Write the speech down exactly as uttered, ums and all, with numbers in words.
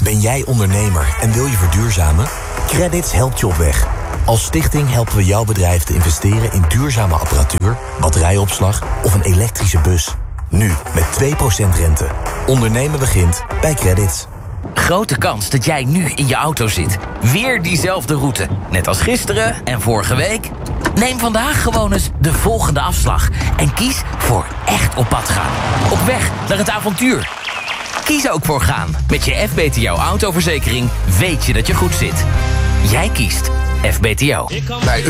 Ben jij ondernemer en wil je verduurzamen? Credits helpt je op weg. Als stichting helpen we jouw bedrijf te investeren in duurzame apparatuur, batterijopslag of een elektrische bus. Nu met twee procent rente. Ondernemen begint bij Credits. Grote kans dat jij nu in je auto zit. Weer diezelfde route. Net als gisteren en vorige week. Neem vandaag gewoon eens de volgende afslag. En kies voor echt op pad gaan. Op weg naar het avontuur. Kies ook voor gaan. Met je F B T O autoverzekering weet je dat je goed zit. Jij kiest F B T O. Bij